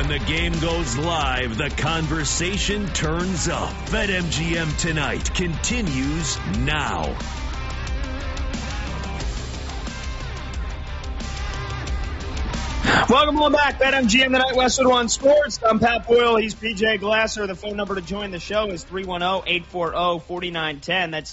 When the game goes live, the conversation turns up. BetMGM Tonight continues now. Welcome on back. BetMGM Tonight, Westwood One Sports. I'm Pat Boyle. He's PJ Glasser. The phone number to join the show is 310-840-4910. That's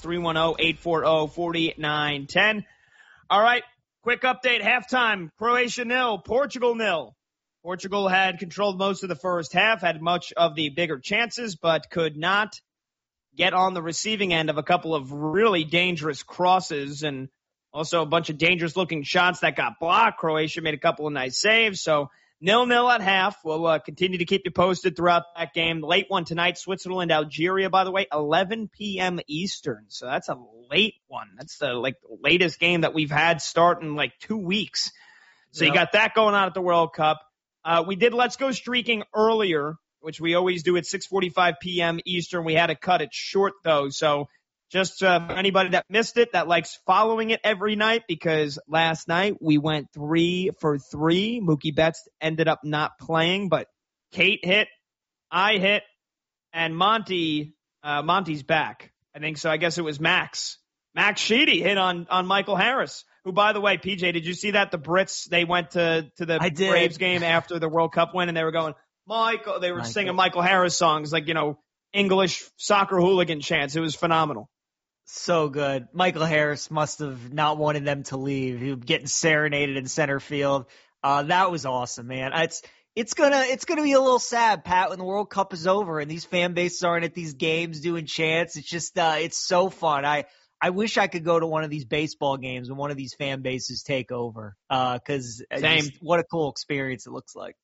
310-840-4910. All right, quick update. Halftime, Croatia 0, Portugal 0. Portugal had controlled most of the first half, had much of the bigger chances, but could not get on the receiving end of a couple of really dangerous crosses and also a bunch of dangerous-looking shots that got blocked. Croatia made a couple of nice saves. So 0-0 at half. We'll continue to keep you posted throughout that game. The late one tonight, Switzerland, Algeria, by the way, 11 p.m. Eastern. So that's a late one. That's the latest game that we've had start in 2 weeks. So You got that going on at the World Cup. We did Let's Go Streaking earlier, which we always do at 6:45 p.m. Eastern. We had to cut it short, though. So just for anybody that missed it, that likes following it every night, because last night we went 3 for 3. Mookie Betts ended up not playing, but Kate hit, I hit, and Monty's back. I think so. I guess it was Max Sheedy hit on Michael Harris, who, by the way, PJ, did you see that? The Brits, they went to the Braves game after the World Cup win, and they were going, Michael. They were singing Michael Harris songs, English soccer hooligan chants. It was phenomenal. So good. Michael Harris must have not wanted them to leave. He was getting serenaded in center field. That was awesome, man. It's gonna be a little sad, Pat, when the World Cup is over and these fan bases aren't at these games doing chants. It's just it's so fun. I wish I could go to one of these baseball games when one of these fan bases take over. Because what a cool experience it looks like.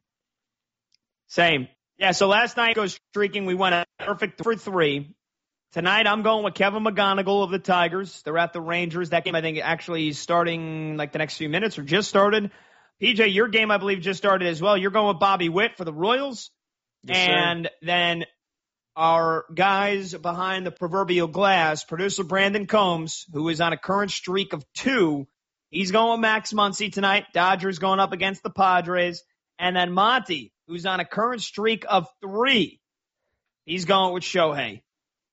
Same. Yeah. So last night goes streaking. We went perfect for 3. Tonight, I'm going with Kevin McGonigal of the Tigers. They're at the Rangers. That game, I think, actually is starting the next few minutes or just started. PJ, your game, I believe, just started as well. You're going with Bobby Witt for the Royals. Yes, and sir. Then our guys behind the proverbial glass, producer Brandon Combs, who is on a current streak of 2. He's going with Max Muncy tonight. Dodgers going up against the Padres. And then Monty, who's on a current streak of 3. He's going with Shohei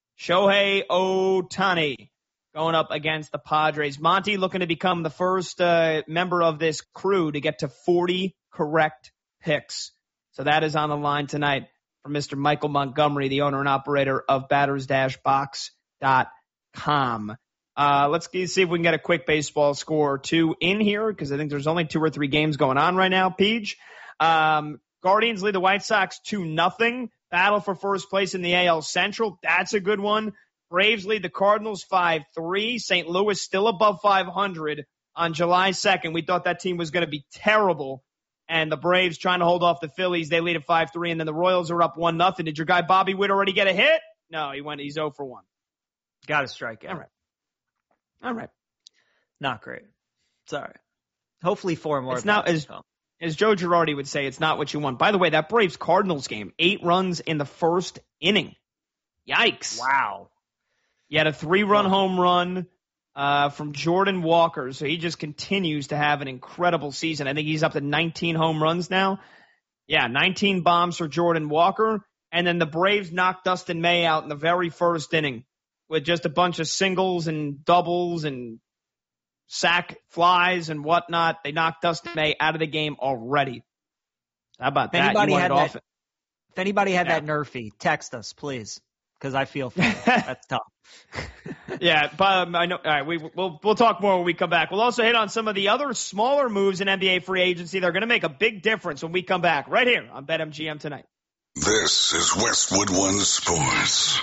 Ohtani going up against the Padres. Monty looking to become the first member of this crew to get to 40 correct picks. So that is on the line tonight from Mr. Michael Montgomery, the owner and operator of batters-box.com. Let's see if we can get a quick baseball score or 2 in here, because I think there's only 2 or 3 games going on right now, Peach. Guardians lead the White Sox 2-0. Battle for first place in the AL Central. That's a good one. Braves lead the Cardinals 5-3. St. Louis still above 500 on July 2nd. We thought that team was going to be terrible. And the Braves trying to hold off the Phillies. They lead at 5-3. And then the Royals are up 1-0. Did your guy Bobby Witt already get a hit? No, he's 0 for 1. Got to strike out. All right. Not great. Sorry. Hopefully 4 more. It's not as Joe Girardi would say, it's not what you want. By the way, that Braves-Cardinals game, 8 runs in the first inning. Yikes. Wow. You had a 3-run home run from Jordan Walker, so he just continues to have an incredible season. I think he's up to 19 home runs now. Yeah, 19 bombs for Jordan Walker. And then the Braves knocked Dustin May out in the very first inning with just a bunch of singles and doubles and sack flies and whatnot. They knocked Dustin May out of the game already. How about that? If anybody had that Nerfy, text us, please, because I feel for it. That's tough. Yeah, but I know. All right, we'll talk more when we come back. We'll also hit on some of the other smaller moves in NBA free agency. They're going to make a big difference when we come back right here on BetMGM Tonight. This is Westwood One Sports.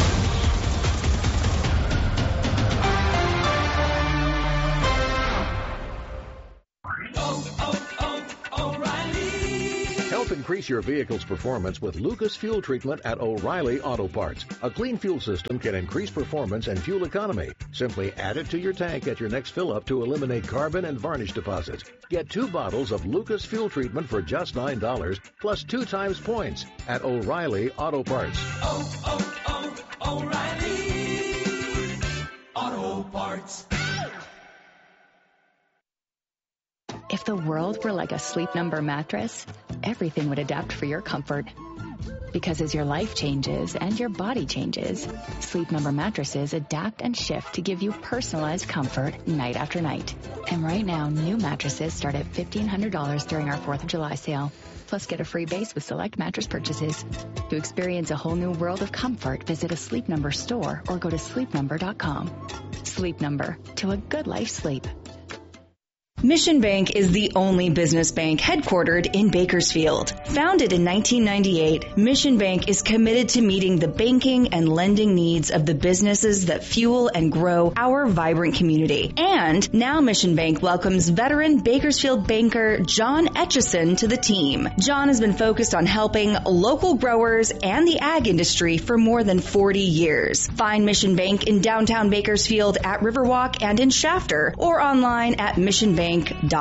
Help increase your vehicle's performance with Lucas Fuel Treatment at O'Reilly Auto Parts. A clean fuel system can increase performance and fuel economy. Simply add it to your tank at your next fill-up to eliminate carbon and varnish deposits. Get 2 bottles of Lucas Fuel Treatment for just $9, plus 2 times points at O'Reilly Auto Parts. O'Reilly Auto Parts. If the world were like a Sleep Number mattress, everything would adapt for your comfort. Because as your life changes and your body changes, Sleep Number mattresses adapt and shift to give you personalized comfort night after night. And right now, new mattresses start at $1,500 during our 4th of July sale. Plus, get a free base with select mattress purchases. To experience a whole new world of comfort, visit a Sleep Number store or go to sleepnumber.com. Sleep Number, to a good life sleep. Mission Bank is the only business bank headquartered in Bakersfield. Founded in 1998, Mission Bank is committed to meeting the banking and lending needs of the businesses that fuel and grow our vibrant community. And now Mission Bank welcomes veteran Bakersfield banker John Etchison to the team. John has been focused on helping local growers and the ag industry for more than 40 years. Find Mission Bank in downtown Bakersfield at Riverwalk and in Shafter, or online at missionbank.bank.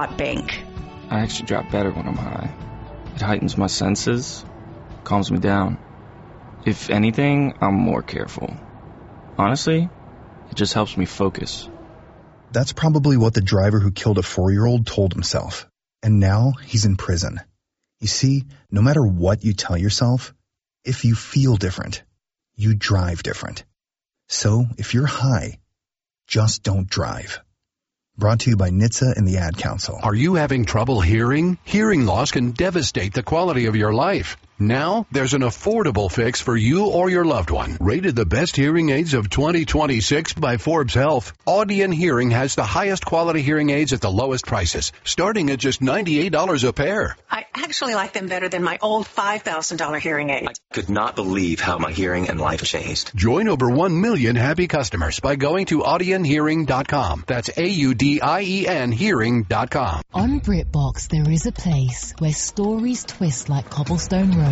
I actually drop better when I'm high. It heightens my senses, calms me down. If anything, I'm more careful. Honestly, it just helps me focus. That's probably what the driver who killed a 4-year-old told himself. And now he's in prison. You see, no matter what you tell yourself, if you feel different, you drive different. So if you're high, just don't drive. Brought to you by NHTSA and the Ad Council. Are you having trouble hearing? Hearing loss can devastate the quality of your life. Now, there's an affordable fix for you or your loved one. Rated the best hearing aids of 2026 by Forbes Health, Audion Hearing has the highest quality hearing aids at the lowest prices, starting at just $98 a pair. I actually like them better than my old $5,000 hearing aid. I could not believe how my hearing and life changed. Join over 1 million happy customers by going to audionhearing.com. That's AUDIEN hearing.com. On BritBox, there is a place where stories twist like cobblestone roads.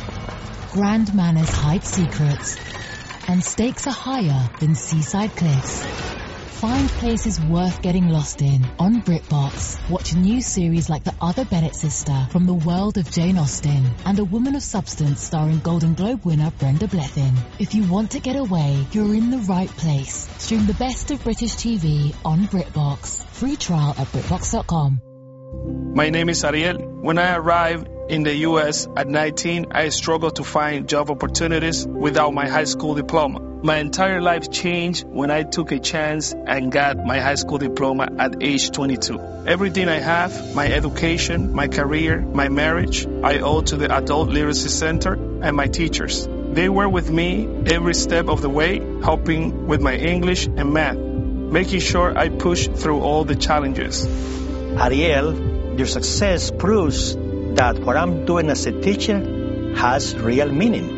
Grand manners hide secrets, and stakes are higher than seaside cliffs. Find places worth getting lost in on BritBox. Watch a new series like The Other Bennett Sister from the world of Jane Austen, and A Woman of Substance starring Golden Globe winner Brenda Blethyn. If you want to get away, you're in the right place. Stream the best of British TV on BritBox. Free trial at BritBox.com. My name is Ariel. When I arrived in the U.S. at 19, I struggled to find job opportunities without my high school diploma. My entire life changed when I took a chance and got my high school diploma at age 22. Everything I have, my education, my career, my marriage, I owe to the Adult Literacy Center and my teachers. They were with me every step of the way, helping with my English and math, making sure I pushed through all the challenges. Ariel, your success proves that what I'm doing as a teacher has real meaning.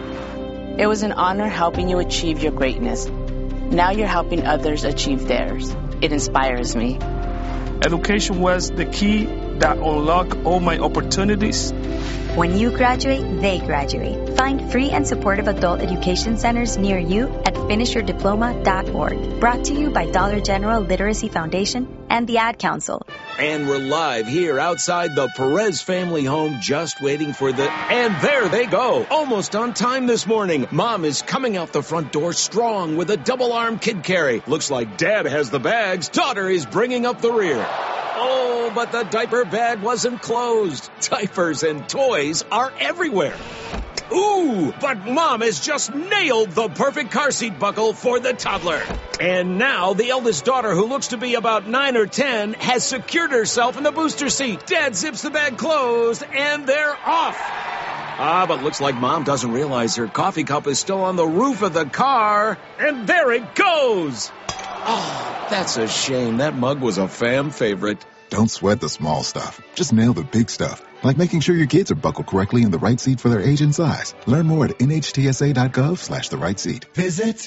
It was an honor helping you achieve your greatness. Now you're helping others achieve theirs. It inspires me. Education was the key that unlocked all my opportunities. When you graduate, they graduate. Find free and supportive adult education centers near you at finishyourdiploma.org. Brought to you by Dollar General Literacy Foundation and the Ad Council. And we're live here outside the Perez family home, just waiting for the... And there they go, almost on time this morning. Mom is coming out the front door strong with a double-arm kid carry. Looks like Dad has the bags. Daughter is bringing up the rear. Oh, but the diaper bag wasn't closed. Diapers and toys are everywhere. Ooh, but Mom has just nailed the perfect car seat buckle for the toddler. And now the eldest daughter, who looks to be about 9 or 10, has secured herself in the booster seat. Dad zips the bag closed, and they're off. But looks like Mom doesn't realize her coffee cup is still on the roof of the car. And there it goes. Oh, that's a shame. That mug was a fam favorite. Don't sweat the small stuff. Just nail the big stuff, like making sure your kids are buckled correctly in the right seat for their age and size. Learn more at nhtsa.gov/the right seat. Visit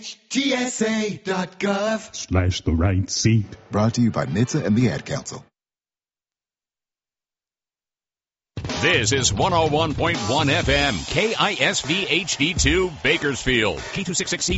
nhtsa.gov/the right seat. Brought to you by NHTSA and the Ad Council. This is 101.1 FM, KISV HD2 Bakersfield. K266C